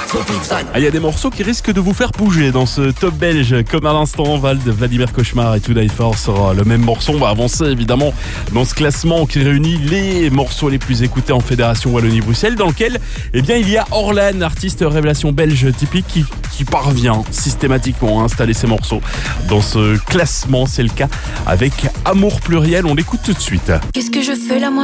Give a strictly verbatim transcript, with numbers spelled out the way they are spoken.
Ah, il y a des morceaux qui risquent de vous faire bouger dans ce top belge, comme à l'instant Val de Vladimir Cauchemar et To Die For sera le même morceau. On va avancer évidemment dans ce classement qui réunit les morceaux les plus écoutés en Fédération Wallonie-Bruxelles, dans lequel eh bien, il y a Orlan, artiste révélation belge typique qui, qui parvient systématiquement à installer ses morceaux dans ce classement. C'est le cas avec Amour Pluriel, on l'écoute tout de suite. Qu'est-ce que je fais là, moi?